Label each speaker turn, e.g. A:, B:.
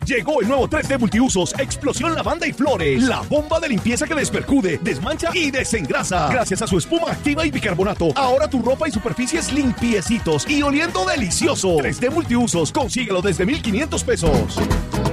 A: Llegó el nuevo 3D Multiusos Explosión Lavanda y Flores. La bomba de limpieza que despercude, desmancha y desengrasa. Gracias a su espuma activa y bicarbonato, ahora tu ropa y superficies limpiecitos y oliendo delicioso. 3D Multiusos, consíguelo desde $1,500.